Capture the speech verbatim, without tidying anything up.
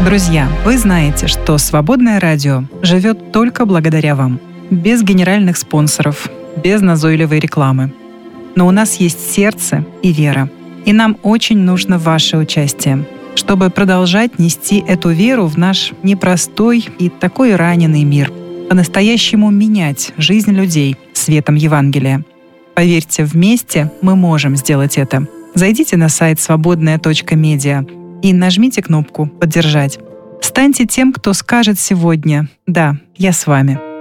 Друзья, вы знаете, что «Свободное радио» живет только благодаря вам. Без генеральных спонсоров, без назойливой рекламы. Но у нас есть сердце и вера. И нам очень нужно ваше участие, чтобы продолжать нести эту веру в наш непростой и такой раненый мир. По-настоящему менять жизнь людей светом Евангелия. Поверьте, вместе мы можем сделать это. Зайдите на сайт свободная точка медиа и нажмите кнопку «Поддержать». Станьте тем, кто скажет сегодня «Да, я с вами».